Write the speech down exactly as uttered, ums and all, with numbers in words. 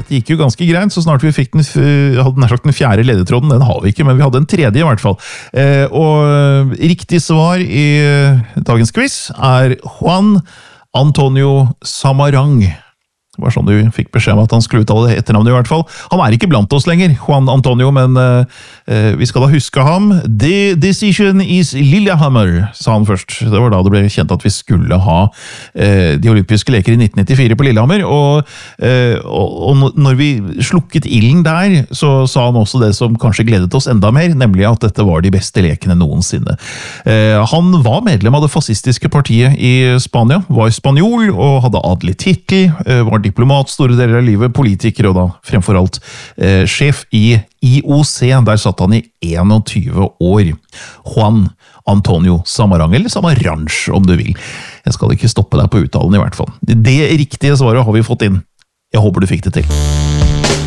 dette gikk jo ganske greit, så snart vi fikk den, hadde nær sagt den fjerde ledetråden, den har vi ikke, men vi hadde en tredje i hvert fall. Eh, og riktig svar i dagens quiz er Juan Antonio Samarang. Det var sånn du fikk beskjed om at han skulle uttale det etternavnet i hvert fall. Han er ikke blant oss lenger, Juan Antonio, men uh, vi skal da huske ham. The decision is Lillehammer, sa han først. Det var da det ble kjent at vi skulle ha uh, de olympiske leker i nitten nittifire på Lillehammer, og, uh, og, og når vi slukket ilden der, så sa han også det som kanskje gledet oss enda mer, nemlig at dette var de beste lekene noensinne. Uh, han var medlem av det fascistiske partiet i Spania, var spanjol og hadde adelig titel, uh, var diplomat store deler av livet, politiker og da fremfor alt eh, sjef i I O C, der satt han i enogtyve år. Juan Antonio Samarang, eller Samaranch om du vil. Jeg skal ikke stoppe deg på uttalen i hvert fall. Det riktige svaret har vi fått inn. Jeg håper du fikk det til.